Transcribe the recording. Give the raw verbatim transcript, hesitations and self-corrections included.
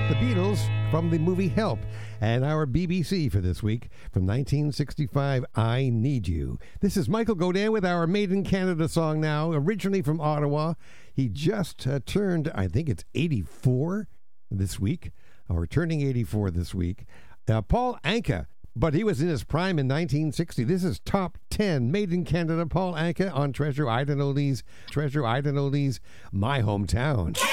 The Beatles from the movie Help. And our B B C for this week from nineteen sixty-five, I Need You. This is Michael Godin with our Made in Canada song now, originally from Ottawa. He just uh, turned, I think it's eighty-four this week, or turning eighty-four this week. Uh, Paul Anka, but he was in his prime in nineteen sixty. This is top ten Made in Canada. Paul Anka on Treasure Island Oldies. Treasure Island Oldies, My Hometown.